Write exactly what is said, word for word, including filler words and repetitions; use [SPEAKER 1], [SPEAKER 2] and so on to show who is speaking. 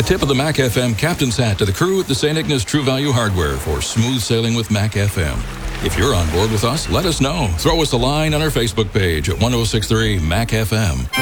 [SPEAKER 1] A tip of the Mac F M captain's hat to the crew at the Saint Ignace True Value Hardware for smooth sailing with Mac F M. If you're on board with us, let us know. Throw us a line on our Facebook page at ten sixty-three Mac F M.